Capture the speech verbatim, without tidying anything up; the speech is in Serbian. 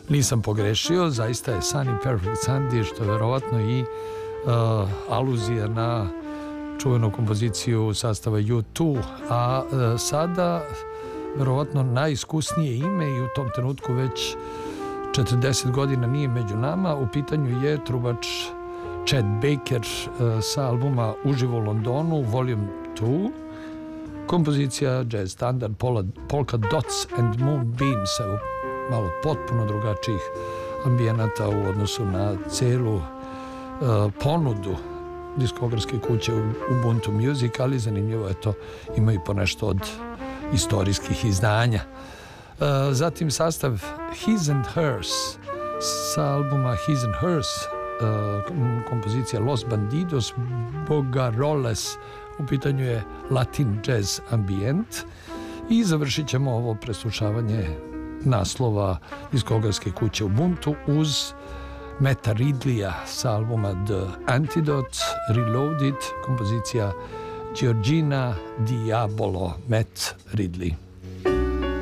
nisam pogrešio, zaista je Sunny Perfect Sunday, što je verovatno i uh, aluzija na čuvenu kompoziciju sastava U dva, a uh, sada verovatno najiskusnije ime i u tom trenutku već četrdeset godina nije među nama. U pitanju je trubač Chet Baker uh, sa albuma Uživo u Londonu, Volume dva, kompozicija jazz standard Polka Dots and Moonbeams, malo potpuno drugačijih ambijenata u odnosu na celu uh, ponudu diskografske kuće Ubuntu Music, ali zanimljivo je to, imaju po nešto od istorijskih izdanja. Uh, zatim sastav His and Hers sa albuma His and Hers, uh, kompozicija Los Bandidos Bogaroles, u pitanju je Latin jazz ambijent, i završit ćemo ovo preslušavanje naslova diskografske kuće Ubuntu uz Matta Ridleya sa albuma The Antidote Reloaded, kompozicija Giorgina Diabolo, Matt Ridley.